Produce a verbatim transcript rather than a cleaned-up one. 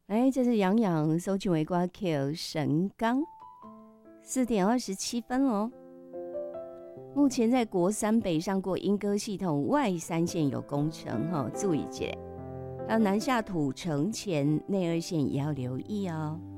哎，这是杨洋搜寻为瓜 Q 神冈，四点二十七分哦。目前在国三北上过莺歌系统外三线有工程哈，注意一下。还有南下土城前内二线也要留意哦。